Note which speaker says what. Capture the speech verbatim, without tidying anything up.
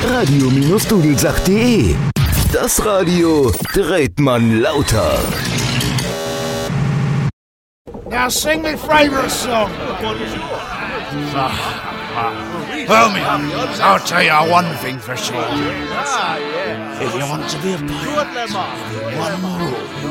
Speaker 1: radio-dudelsach punkt de. Das Radio dreht man lauter.
Speaker 2: Now sing me favourite song. Well, me, I'll tell you one thing for sure. If you want to be a pirate, one rule.